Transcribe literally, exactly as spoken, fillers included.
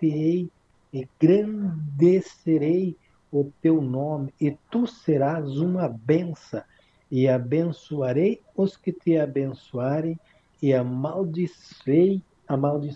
engrandecerei, engrandecerei o teu nome, e tu serás uma benção, e abençoarei os que te abençoarem, e amaldiçoarei,